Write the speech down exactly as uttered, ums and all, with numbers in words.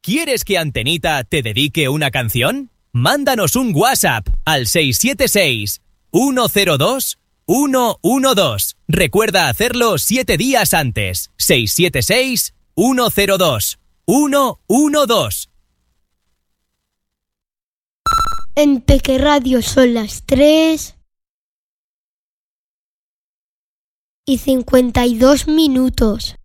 ¿Quieres que Antenita te dedique una canción? Mándanos un WhatsApp al seis siete seis, uno cero dos, uno uno dos. Recuerda hacerlo siete días antes. seis siete seis, uno cero dos, uno uno dos. En Peque Radio son las tres y cincuenta y dos minutos.